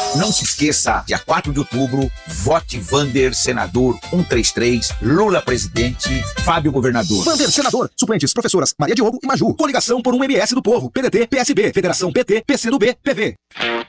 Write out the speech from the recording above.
Não se esqueça, dia 4 de outubro, vote Vander senador 133, Lula presidente, Fábio governador. Vander senador, suplentes professoras Maria Diogo e Maju. Coligação por um MS do Povo, PDT, PSB, Federação PT, PCdoB, PV.